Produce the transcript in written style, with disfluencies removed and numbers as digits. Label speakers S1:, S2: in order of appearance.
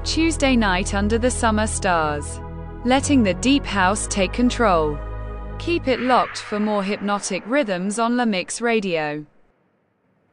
S1: Tuesday night under the summer stars. Letting the deep house take control. Keep it locked for more hypnotic rhythms on La Mix Radio.